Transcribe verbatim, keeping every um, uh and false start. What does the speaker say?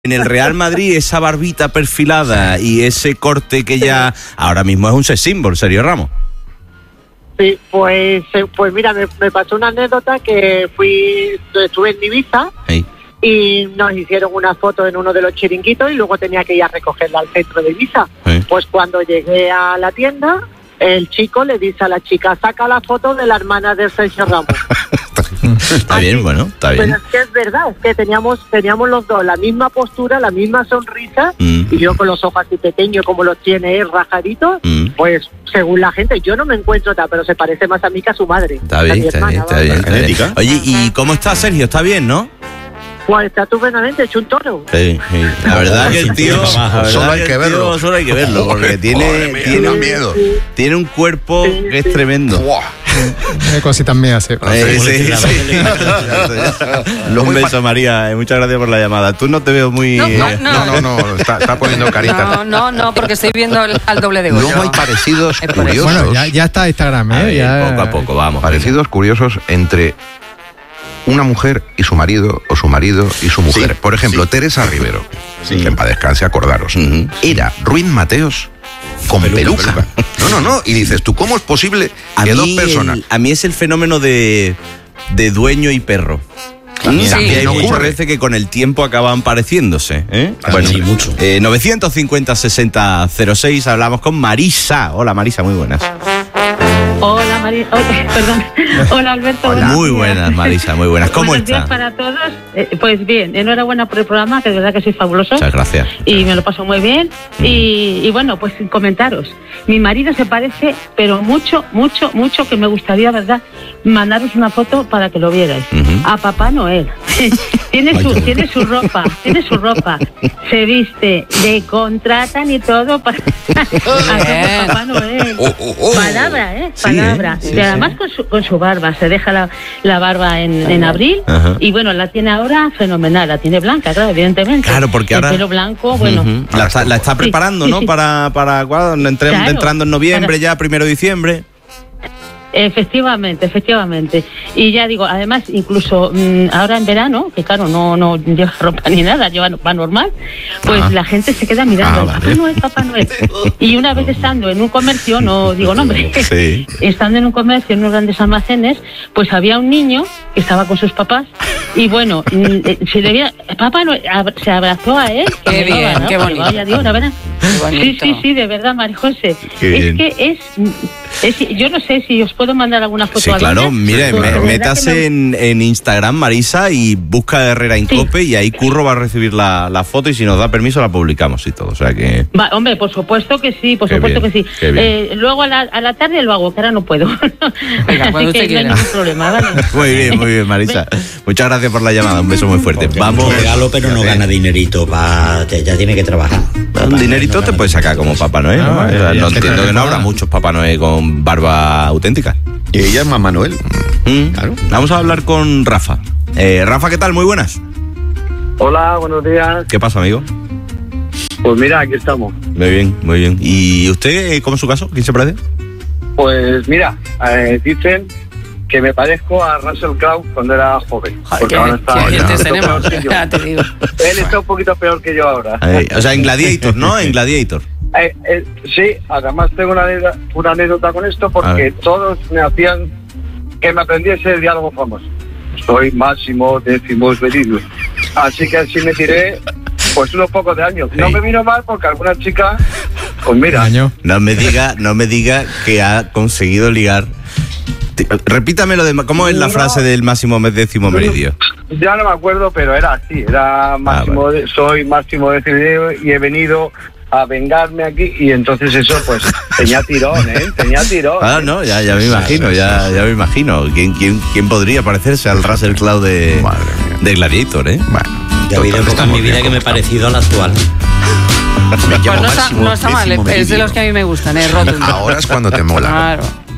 En el Real Madrid, esa barbita perfilada y ese corte que ya ahora mismo es un sex symbol, Sergio Ramos. Sí, pues, pues mira, me, me pasó una anécdota que fui, estuve en Ibiza Sí. y nos hicieron una foto en uno de los chiringuitos y luego tenía que ir a recogerla al centro de Ibiza. Sí. Pues cuando llegué a la tienda, el chico le dice a la chica, saca la foto de la hermana de Sergio Ramos. Está bien, Así, bueno, está bien. Pero es que es verdad, es que teníamos teníamos los dos la misma postura, la misma sonrisa, Mm. y yo con los ojos así pequeños como los tiene él, rajaditos, Mm. pues según la gente, yo no me encuentro tal, pero se parece más a mí que a su madre. Está bien, a mi está hermana, bien, está vamos. bien, está bien. Genética. Oye, ¿y cómo está Sergio? ¿Está bien, no? Pues está estupendamente hecho un toro. Sí, sí. La verdad que el tío, la verdad Solo hay que el tío verlo. Solo hay que verlo, porque tiene, Joder, me tiene, da miedo. tiene un cuerpo Sí, que es sí. tremendo. Buah. Hay cositas mías, sí. Eh, sí, sí. Lo Un muy beso, pa- María, eh, muchas gracias por la llamada. Tú no te veo muy... No, no, eh, No, no, no, está, está poniendo caritas. No, no, no, porque estoy viendo el- al doble de Goyo. Luego hay parecidos Es por eso. curiosos. Bueno, ya, ya está Instagram, ¿eh? a ver, Ya- poco a poco, vamos. Parecidos curiosos entre una mujer y su marido, o su marido y su mujer. Sí, Por ejemplo, sí. Teresa Rivero, Sí. que en paz descanse, acordaros, Ujú. era Ruiz Mateos con peluca. No, no, no. Y dices, ¿tú cómo es posible A que dos mí, personas... el- a mí es el fenómeno de, de dueño y perro. También Sí, hay ocurre. muchas veces que con el tiempo acaban pareciéndose. ¿eh? Ah, Bueno, sí, mucho. eh, novecientos cincuenta sesenta cero seis, hablamos con Marisa. Hola, Marisa, muy buenas. Hola, María. Oye, perdón. Hola, Alberto. Hola. buenos Muy días. buenas, Marisa, muy buenas. ¿Cómo Buenos días está? para todos. Eh, pues bien, enhorabuena por el programa, que de verdad que sois fabuloso. Muchas gracias. Y me lo paso muy bien. Y, y bueno, pues sin comentaros. Mi marido se parece, pero mucho, mucho, mucho, que me gustaría, ¿verdad?, mandaros una foto para que lo vierais. Ujú. A Papá Noel. tiene, su, tiene su ropa, tiene su ropa. Se viste, le contratan y todo para hacer Papá Noel. Oh, oh, oh. Palabra, ¿eh? Sí, Palabra. ¿eh? Sí, y además con su, con su barba. Se deja la, la barba en, en abril. Ajá. Y bueno, la tiene ahora fenomenal. La tiene blanca, claro, evidentemente. Claro, porque el ahora- pelo blanco, bueno. Ujú. la, está, la está Sí, preparando, sí, ¿no? sí. Para, para cuando entre- Claro, entrando en noviembre, para- ya, primero de diciembre. Efectivamente, efectivamente. Y ya digo, además, incluso mmm, ahora en verano, que claro, no, no lleva ropa ni nada, lleva va normal, pues Ah. la gente se queda mirando, Ah, Papá vale. Noel, Papá Noel. Y una vez estando en un comercio, no digo nombre, Sí. estando en un comercio, en unos grandes almacenes, pues había un niño que estaba con sus papás y bueno, mm, eh, se le veía, Papá Noel ab- se abrazó a él. Qué que bien, llevaba, ¿no? qué Que bonito. llevaba, ya digo, la verdad. Qué Sí, bonito. sí, sí, de verdad, María José. Qué es bien. que es, es, yo no sé si os puedo mandar alguna foto. Sí, a claro, ella, mire, porque me- de verdad métase que me- en, en Instagram, Marisa, y busca Herrera Incope, y ahí Curro va a recibir la, la foto, y si nos da permiso la publicamos y todo, o sea que... Va, hombre, por supuesto que sí, por Qué supuesto bien, que sí. qué bien. Eh, luego a la, a la tarde lo hago, que ahora no puedo. Venga, Así cuando que usted no hay quiera. ningún problema, ¿vale? Muy bien, muy bien, Marisa. Muchas gracias por la llamada, un beso muy fuerte. Vamos, Un regalo, pero no gana dinerito, pa, te- ya tiene que trabajar. un dinerito te puedes sacar como Papá Noel, ¿no? Ah, O sea, ya, no ya, entiendo ya, que no ya. habrá muchos Papá Noel con barba auténtica. Y ella es Mamá Noel. Mm. Claro. Vamos a hablar con Rafa. Eh, Rafa, ¿qué tal? Muy buenas. Hola, buenos días. ¿Qué pasa, amigo? Pues mira, aquí estamos. Muy bien, muy bien. ¿Y usted, eh, cómo es su caso? ¿Quién se parece? Pues mira, eh, dicen que me parezco a Russell Crowe cuando era joven. Joder, Porque qué, ahora está qué un oyentes poquito tenemos, peor que yo. ya te digo. Él está un poquito peor que yo ahora. Eh, o sea, en Gladiator, ¿no? En Gladiator. Eh, eh, sí, además tengo una anécdota, una anécdota con esto A porque ver. todos me hacían que me aprendiese el diálogo famoso. Soy Máximo Décimo Meridio. Así que así me tiré pues unos pocos de años. No Sí. me vino mal porque alguna chica, pues mira, Año. No me diga, no me diga que ha conseguido ligar. T- Repítame lo de ¿cómo es la No. frase del máximo décimo meridio? ya no me acuerdo, pero era así, era Máximo, vale. de- soy Máximo Décimo Meridio y he venido a vengarme aquí y entonces eso pues tenía tirón, ¿eh? Tenía tirón. Ah, no, ya, ya me imagino, ya, ya me imagino. ¿Quién, quién, quién podría parecerse al Russell Crowe de, Madre mía. de Gladiator, eh? Bueno, Ya ha habido total, época en mi estamos vida bien que me he con- parecido al actual. Me Pues llamo no está, Máximo no está mal, Décimo es de Meridio. los que a mí me gustan, es rotundo. Ahora es cuando te mola. Claro.